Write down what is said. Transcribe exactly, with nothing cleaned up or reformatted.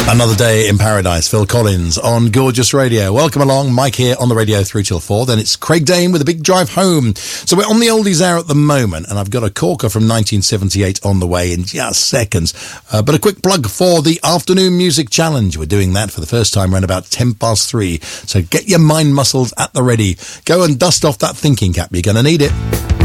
Another Day in Paradise, Phil Collins on Gorgeous Radio. Welcome along, Mike here on the radio through till four. Then it's Craig Dane with a big drive home. So we're on the oldies hour at the moment, and I've got a corker from nineteen seventy-eight on the way in just seconds. Uh, but a quick plug for the Afternoon Music Challenge. We're doing that for the first time around about ten past three. So get your mind muscles at the ready. Go and dust off that thinking cap. You're going to need it.